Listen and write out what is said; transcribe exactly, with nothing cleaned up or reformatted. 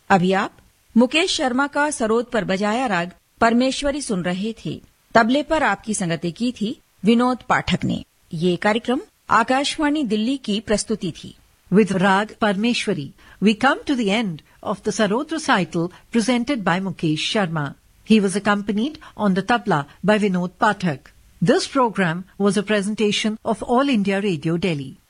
अभी आप मुकेश शर्मा का सरोद पर बजाया राग परमेश्वरी सुन रहे थे। तबले पर आपकी संगति की थी विनोद पाठक ने। ये कार्यक्रम आकाशवाणी दिल्ली की प्रस्तुति थी। With Rag Parmeshwari, we come to the end of the Sarod recital presented by Mukesh Sharma. He was accompanied on the tabla by Vinod Pathak. This program was a presentation of All India Radio Delhi.